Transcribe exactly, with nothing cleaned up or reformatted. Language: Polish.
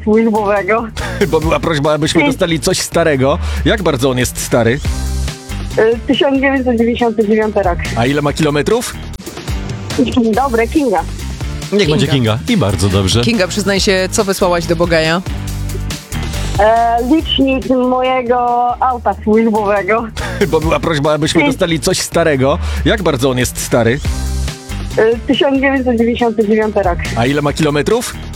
służbowego. Bo była prośba, abyśmy dostali coś starego. Jak bardzo on jest stary? Y, tysiąc dziewięćset dziewięćdziesiąty dziewiąty rok. A ile ma kilometrów? Dobre, Kinga. Niech będzie Kinga. I bardzo dobrze. Kinga, przyznaj się, co wysłałaś do Bogaja? E, licznik mojego auta służbowego. Bo była prośba, abyśmy dostali coś starego. Jak bardzo on jest stary? Y, tysiąc dziewięćset dziewięćdziesiąty dziewiąty rok. A ile ma kilometrów?